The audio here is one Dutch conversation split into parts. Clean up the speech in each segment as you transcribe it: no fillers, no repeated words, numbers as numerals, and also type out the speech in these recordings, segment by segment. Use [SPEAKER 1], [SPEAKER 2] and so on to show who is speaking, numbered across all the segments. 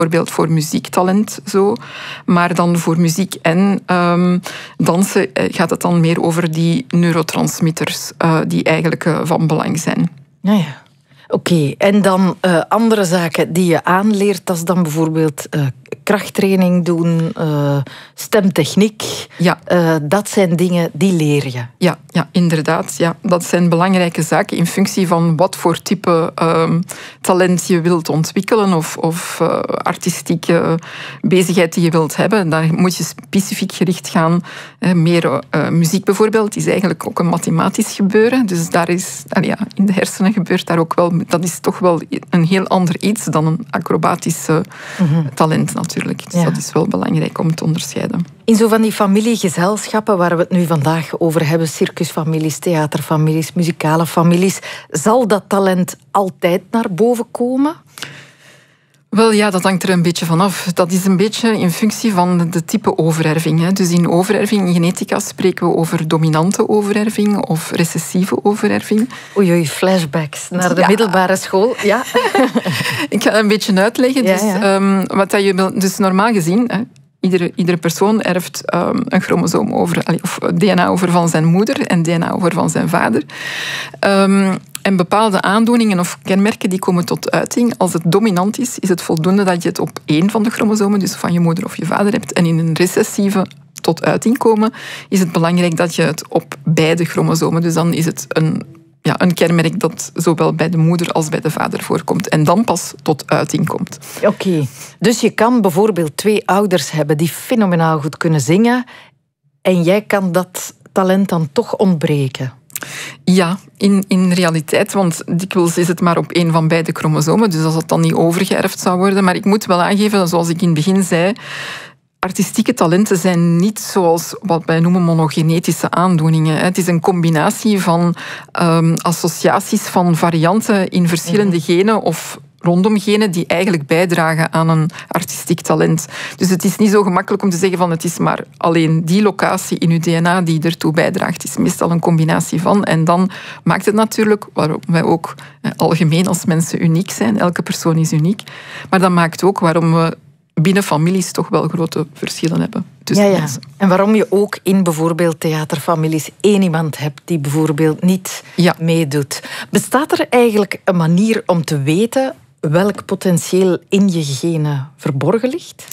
[SPEAKER 1] bijvoorbeeld voor muziektalent zo. Maar dan voor muziek en dansen gaat het dan meer over die neurotransmitters die eigenlijk van belang zijn.
[SPEAKER 2] Ja. Oké, en dan andere zaken die je aanleert, dat is dan bijvoorbeeld krachttraining doen, stemtechniek.
[SPEAKER 1] Ja.
[SPEAKER 2] Dat zijn dingen die leer je.
[SPEAKER 1] Ja, inderdaad. Ja. Dat zijn belangrijke zaken in functie van wat voor type talent je wilt ontwikkelen of artistieke bezigheid die je wilt hebben. Dan moet je specifiek gericht gaan. Meer muziek bijvoorbeeld is eigenlijk ook een mathematisch gebeuren. Dus daar is, in de hersenen gebeurt daar ook wel. Dat is toch wel een heel ander iets dan een acrobatisch talent natuurlijk. Dus dat is wel belangrijk om te onderscheiden.
[SPEAKER 2] In zo van die familiegezelschappen waar we het nu vandaag over hebben, circusfamilies, theaterfamilies, muzikale families, zal dat talent altijd naar boven komen?
[SPEAKER 1] Wel ja, dat hangt er een beetje vanaf. Dat is een beetje in functie van de type overerving. Dus in overerving, in genetica, spreken we over dominante overerving of recessieve overerving.
[SPEAKER 2] Oei, flashbacks naar de middelbare school. Ja.
[SPEAKER 1] Ik ga het een beetje uitleggen.
[SPEAKER 2] Ja.
[SPEAKER 1] Wat dat je, dus normaal gezien, iedere persoon erft een chromosoom over, of DNA over van zijn moeder en DNA over van zijn vader. En bepaalde aandoeningen of kenmerken die komen tot uiting. Als het dominant is het voldoende dat je het op één van de chromosomen, dus van je moeder of je vader, hebt. En in een recessieve tot uiting komen, is het belangrijk dat je het op beide chromosomen. Dus dan is het een kenmerk dat zowel bij de moeder als bij de vader voorkomt. En dan pas tot uiting komt.
[SPEAKER 2] Oké. Dus je kan bijvoorbeeld 2 ouders hebben die fenomenaal goed kunnen zingen. En jij kan dat talent dan toch ontbreken.
[SPEAKER 1] Ja, in realiteit, want dikwijls is het maar op één van beide chromosomen, dus als het dan niet overgeërfd zou worden. Maar ik moet wel aangeven, zoals ik in het begin zei, artistieke talenten zijn niet zoals wat wij noemen monogenetische aandoeningen. Het is een combinatie van associaties van varianten in verschillende genen of rondom genen die eigenlijk bijdragen aan een artistiek talent. Dus het is niet zo gemakkelijk om te zeggen van het is maar alleen die locatie in uw DNA die ertoe bijdraagt. Het is meestal een combinatie van. En dan maakt het natuurlijk, waarom wij ook algemeen als mensen uniek zijn, elke persoon is uniek, maar dat maakt ook waarom we binnen families toch wel grote verschillen hebben tussen mensen.
[SPEAKER 2] En waarom je ook in bijvoorbeeld theaterfamilies 1 iemand hebt die bijvoorbeeld niet meedoet. Bestaat er eigenlijk een manier om te weten welk potentieel in je genen verborgen ligt?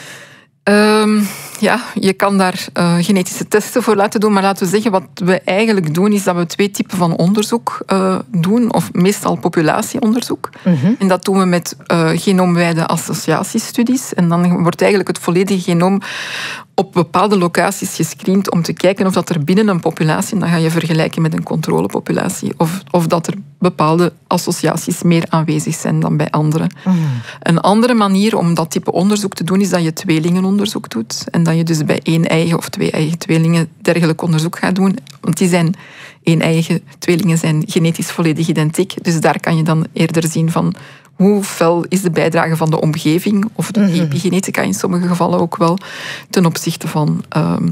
[SPEAKER 1] Je kan daar genetische testen voor laten doen. Maar laten we zeggen, wat we eigenlijk doen, is dat we 2 typen van onderzoek doen. Of meestal populatieonderzoek. En dat doen we met genoomwijde associatiestudies. En dan wordt eigenlijk het volledige genoom op bepaalde locaties gescreend om te kijken of dat er binnen een populatie, dan ga je vergelijken met een controlepopulatie, of dat er bepaalde associaties meer aanwezig zijn dan bij anderen. Een andere manier om dat type onderzoek te doen is dat je tweelingenonderzoek doet. En dat je dus bij 1-eigen of 2-eigen tweelingen dergelijk onderzoek gaat doen. Want die zijn 1-eigen tweelingen zijn genetisch volledig identiek. Dus daar kan je dan eerder zien van hoe fel is de bijdrage van de omgeving, of de epigenetica in sommige gevallen ook wel, ten opzichte van,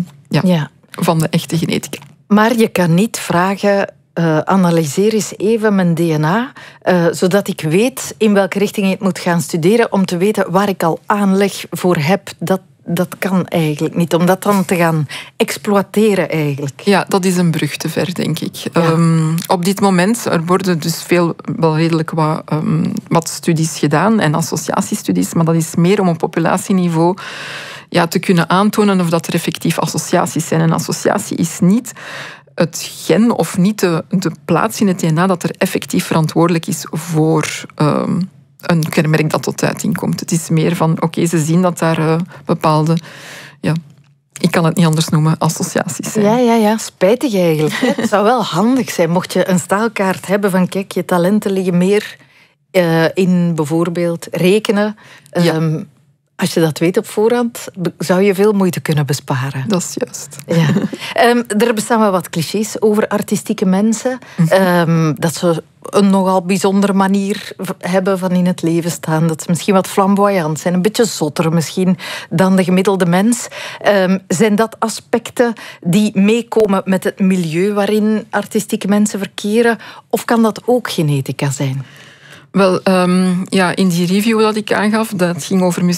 [SPEAKER 1] van de echte genetica.
[SPEAKER 2] Maar je kan niet vragen, analyseer eens even mijn DNA, zodat ik weet in welke richting ik moet gaan studeren, om te weten waar ik al aanleg voor heb. Dat kan eigenlijk niet, om dat dan te gaan exploiteren eigenlijk.
[SPEAKER 1] Ja, dat is een brug te ver, denk ik. Ja. Op dit moment, er worden dus wel redelijk wat studies gedaan en associatiestudies, maar dat is meer om op populatieniveau te kunnen aantonen of dat er effectief associaties zijn. En associatie is niet het gen of niet de plaats in het DNA dat er effectief verantwoordelijk is voor een kenmerk dat tot uiting komt. Het is meer van, ze zien dat daar bepaalde, ik kan het niet anders noemen, associaties zijn.
[SPEAKER 2] Ja, spijtig eigenlijk. Het zou wel handig zijn, mocht je een staalkaart hebben van, kijk, je talenten liggen meer in bijvoorbeeld rekenen. Als je dat weet op voorhand, zou je veel moeite kunnen besparen.
[SPEAKER 1] Dat is juist.
[SPEAKER 2] Ja. Er bestaan wel wat clichés over artistieke mensen. Dat ze een nogal bijzondere manier hebben van in het leven staan. Dat ze misschien wat flamboyant zijn. Een beetje zotter misschien dan de gemiddelde mens. Zijn dat aspecten die meekomen met het milieu waarin artistieke mensen verkeren? Of kan dat ook genetica zijn?
[SPEAKER 1] Wel, in die review dat ik aangaf, dat ging over